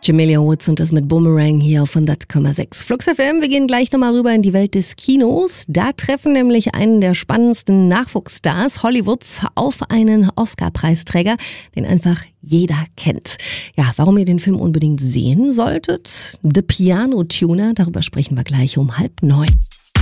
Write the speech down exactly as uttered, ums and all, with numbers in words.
Jamelia Woods und das mit Boomerang hier auf hundert Komma sechs. Flux F M, wir gehen gleich nochmal rüber in die Welt des Kinos. Da treffen nämlich einen der spannendsten Nachwuchsstars Hollywoods auf einen Oscar-Preisträger, den einfach jeder kennt. Ja, warum ihr den Film unbedingt sehen solltet? The Piano Tuner, darüber sprechen wir gleich um halb neun.